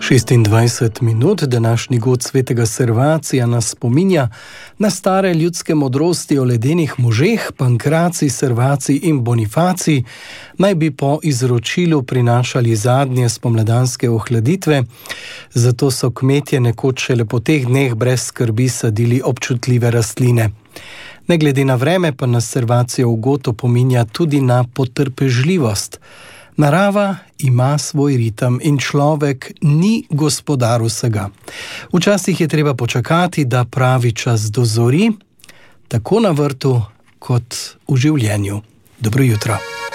26 minut, današnji god svetega Servacija nas spominja na stare ljudske modrosti o ledenih možeh. Pankracij, Servacij in Bonifacij naj bi po izročilu prinašali zadnje spomladanske ohladitve, zato so kmetje nekoč šele po teh dneh brez skrbi sadili občutljive rastline. Ne glede na vreme pa nas Servacijev god opominja tudi na potrpežljivost. Narava ima svoj ritem in človek ni gospodar vsega. Včasih je treba počakati, da pravi čas dozori, tako na vrtu kot v življenju. Dobro jutro.